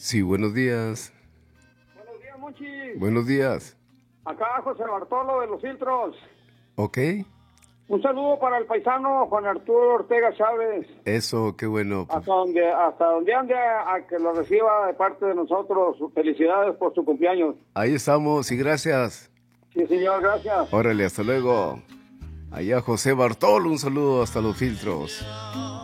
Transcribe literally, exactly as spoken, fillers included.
Sí, buenos días. Buenos días, Monchi. Buenos días. Acá José Bartolo de Los Filtros. Ok. Un saludo para el paisano Juan Arturo Ortega Chávez. Eso, qué bueno. Pues. Hasta donde, hasta donde ande a que lo reciba de parte de nosotros. Felicidades por su cumpleaños. Ahí estamos y gracias. Sí, señor, gracias. Órale, hasta luego. Allá José Bartolo, un saludo hasta Los Filtros.